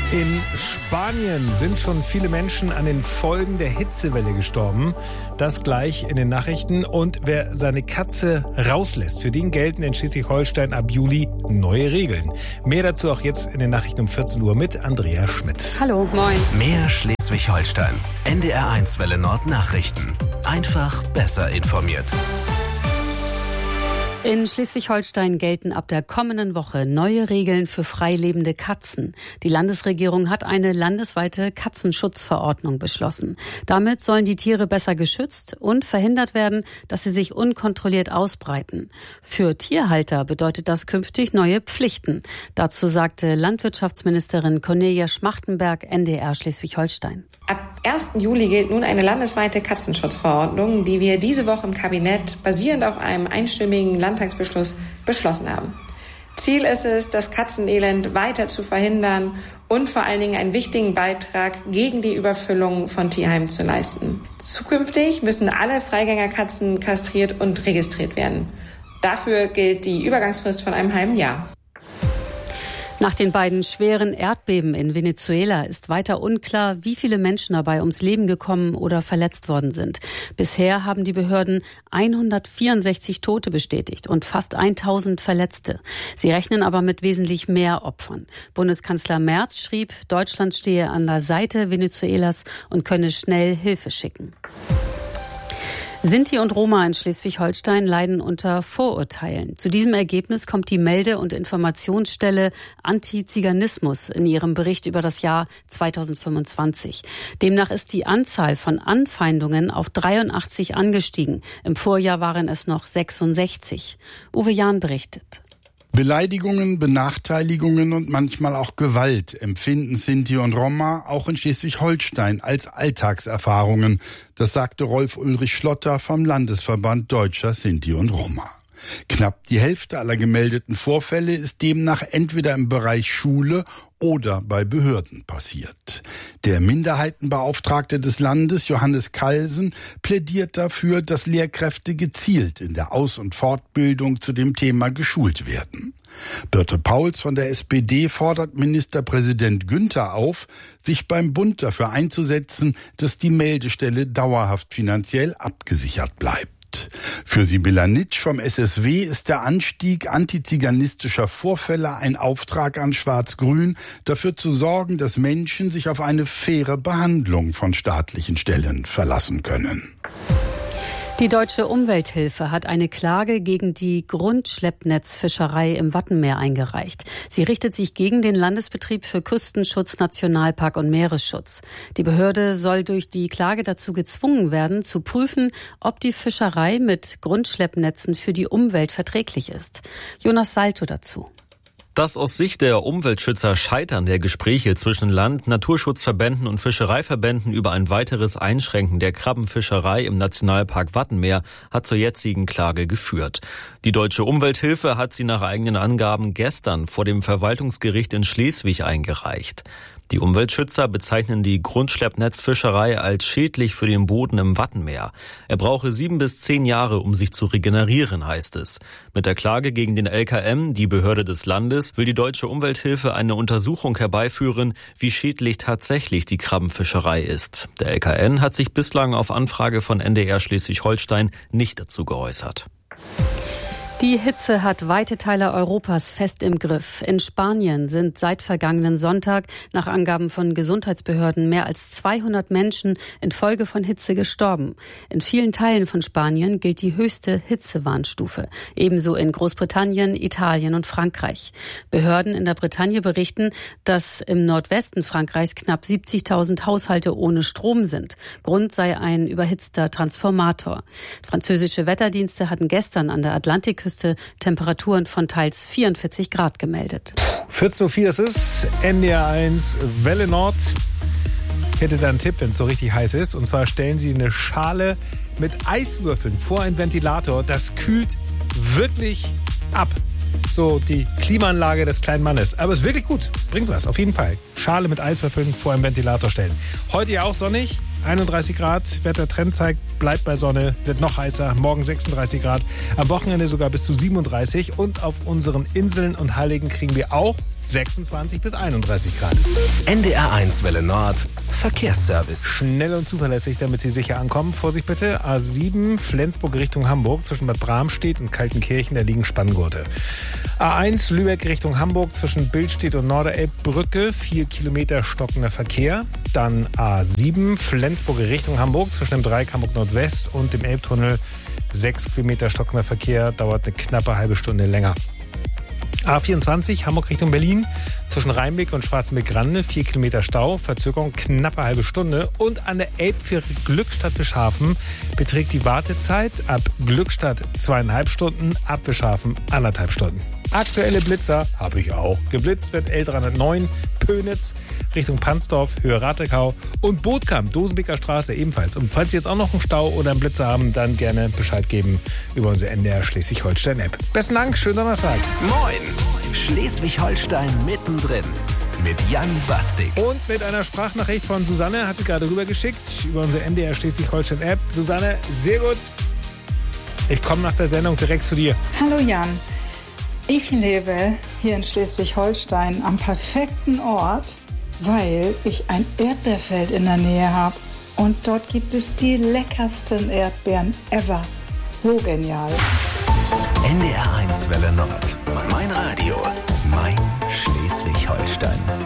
In Spanien sind schon viele Menschen an den Folgen der Hitzewelle gestorben. Das gleich in den Nachrichten. Und wer seine Katze rauslässt, für den gelten in Schleswig-Holstein ab Juli neue Regeln. Mehr dazu auch jetzt in den Nachrichten um 14 Uhr mit Andrea Schmidt. Hallo, moin. Mehr Schleswig-Holstein. NDR1 Welle Nord Nachrichten. Einfach besser informiert. In Schleswig-Holstein gelten ab der kommenden Woche neue Regeln für freilebende Katzen. Die Landesregierung hat eine landesweite Katzenschutzverordnung beschlossen. Damit sollen die Tiere besser geschützt und verhindert werden, dass sie sich unkontrolliert ausbreiten. Für Tierhalter bedeutet das künftig neue Pflichten. Dazu sagte Landwirtschaftsministerin Cornelia Schmachtenberg, NDR Schleswig-Holstein. Ab 1. Juli gilt nun eine landesweite Katzenschutzverordnung, die wir diese Woche im Kabinett basierend auf einem einstimmigen Landtagsbeschluss beschlossen haben. Ziel ist es, das Katzenelend weiter zu verhindern und vor allen Dingen einen wichtigen Beitrag gegen die Überfüllung von Tierheimen zu leisten. Zukünftig müssen alle Freigängerkatzen kastriert und registriert werden. Dafür gilt die Übergangsfrist von einem halben Jahr. Nach den beiden schweren Erdbeben in Venezuela ist weiter unklar, wie viele Menschen dabei ums Leben gekommen oder verletzt worden sind. Bisher haben die Behörden 164 Tote bestätigt und fast 1000 Verletzte. Sie rechnen aber mit wesentlich mehr Opfern. Bundeskanzler Merz schrieb, Deutschland stehe an der Seite Venezuelas und könne schnell Hilfe schicken. Sinti und Roma in Schleswig-Holstein leiden unter Vorurteilen. Zu diesem Ergebnis kommt die Melde- und Informationsstelle Antiziganismus in ihrem Bericht über das Jahr 2025. Demnach ist die Anzahl von Anfeindungen auf 83 angestiegen. Im Vorjahr waren es noch 66. Uwe Jahn berichtet. Beleidigungen, Benachteiligungen und manchmal auch Gewalt empfinden Sinti und Roma auch in Schleswig-Holstein als Alltagserfahrungen. Das sagte Rolf-Ulrich Schlotter vom Landesverband Deutscher Sinti und Roma. Knapp die Hälfte aller gemeldeten Vorfälle ist demnach entweder im Bereich Schule oder bei Behörden passiert. Der Minderheitenbeauftragte des Landes, Johannes Kalsen, plädiert dafür, dass Lehrkräfte gezielt in der Aus- und Fortbildung zu dem Thema geschult werden. Birte Pauls von der SPD fordert Ministerpräsident Günther auf, sich beim Bund dafür einzusetzen, dass die Meldestelle dauerhaft finanziell abgesichert bleibt. Für Sibylla Nitsch vom SSW ist der Anstieg antiziganistischer Vorfälle ein Auftrag an Schwarz-Grün, dafür zu sorgen, dass Menschen sich auf eine faire Behandlung von staatlichen Stellen verlassen können. Die Deutsche Umwelthilfe hat eine Klage gegen die Grundschleppnetzfischerei im Wattenmeer eingereicht. Sie richtet sich gegen den Landesbetrieb für Küstenschutz, Nationalpark und Meeresschutz. Die Behörde soll durch die Klage dazu gezwungen werden, zu prüfen, ob die Fischerei mit Grundschleppnetzen für die Umwelt verträglich ist. Jonas Salto dazu. Das aus Sicht der Umweltschützer Scheitern der Gespräche zwischen Land-, Naturschutzverbänden und Fischereiverbänden über ein weiteres Einschränken der Krabbenfischerei im Nationalpark Wattenmeer hat zur jetzigen Klage geführt. Die Deutsche Umwelthilfe hat sie nach eigenen Angaben gestern vor dem Verwaltungsgericht in Schleswig eingereicht. Die Umweltschützer bezeichnen die Grundschleppnetzfischerei als schädlich für den Boden im Wattenmeer. Er brauche 7 bis 10 Jahre, um sich zu regenerieren, heißt es. Mit der Klage gegen den LKM, die Behörde des Landes, will die Deutsche Umwelthilfe eine Untersuchung herbeiführen, wie schädlich tatsächlich die Krabbenfischerei ist. Der LKN hat sich bislang auf Anfrage von NDR Schleswig-Holstein nicht dazu geäußert. Die Hitze hat weite Teile Europas fest im Griff. In Spanien sind seit vergangenen Sonntag nach Angaben von Gesundheitsbehörden mehr als 200 Menschen infolge von Hitze gestorben. In vielen Teilen von Spanien gilt die höchste Hitzewarnstufe. Ebenso in Großbritannien, Italien und Frankreich. Behörden in der Bretagne berichten, dass im Nordwesten Frankreichs knapp 70.000 Haushalte ohne Strom sind. Grund sei ein überhitzter Transformator. Französische Wetterdienste hatten gestern an der Atlantikküste Temperaturen von teils 44 Grad gemeldet. 14.04 Uhr ist es, NDR1 Welle Nord. Ich hätte da einen Tipp, wenn es so richtig heiß ist. Und zwar stellen Sie eine Schale mit Eiswürfeln vor einen Ventilator. Das kühlt wirklich ab. So die Klimaanlage des kleinen Mannes. Aber es ist wirklich gut. Bringt was, auf jeden Fall. Schale mit Eiswürfeln vor einen Ventilator stellen. Heute ja auch sonnig. 31 Grad, Wettertrend zeigt, bleibt bei Sonne, wird noch heißer, morgen 36 Grad, am Wochenende sogar bis zu 37 und auf unseren Inseln und Halligen kriegen wir auch 26 bis 31 Grad. NDR1 Welle Nord, Verkehrsservice. Schnell und zuverlässig, damit Sie sicher ankommen. Vorsicht bitte, A7 Flensburg Richtung Hamburg, zwischen Bad Bramstedt und Kaltenkirchen, da liegen Spanngurte. A1 Lübeck Richtung Hamburg, zwischen Billstedt und Norderelbbrücke, 4 Kilometer stockender Verkehr. Dann A7 Flensburg Richtung Hamburg, zwischen dem Dreieck Hamburg Nordwest und dem Elbtunnel, 6 Kilometer stockender Verkehr, dauert eine knappe halbe Stunde länger. A24 Hamburg Richtung Berlin, zwischen Rheinbeck und Schwarzenbeck-Grande, 4 Kilometer Stau, Verzögerung knappe halbe Stunde. Und an der Elbfähre Glückstadt-Bischhafen beträgt die Wartezeit ab Glückstadt 2,5 Stunden, ab Bischhafen 1,5 Stunden. Aktuelle Blitzer habe ich auch. Geblitzt wird L309 Pönitz Richtung Pansdorf, Höhe Ratekau und Bootkamp, Dosenbeker Straße ebenfalls. Und falls Sie jetzt auch noch einen Stau oder einen Blitzer haben, dann gerne Bescheid geben über unsere NDR Schleswig-Holstein-App. Besten Dank, schönen Donnerstag. Moin, Schleswig-Holstein mittendrin mit Jan Bastik. Und mit einer Sprachnachricht von Susanne, hat sie gerade rübergeschickt, über unsere NDR Schleswig-Holstein-App. Susanne, sehr gut. Ich komme nach der Sendung direkt zu dir. Hallo Jan. Ich lebe hier in Schleswig-Holstein am perfekten Ort, weil ich ein Erdbeerfeld in der Nähe habe. Und dort gibt es die leckersten Erdbeeren ever. So genial. NDR1 Welle Nord. Mein Radio. Mein Schleswig-Holstein.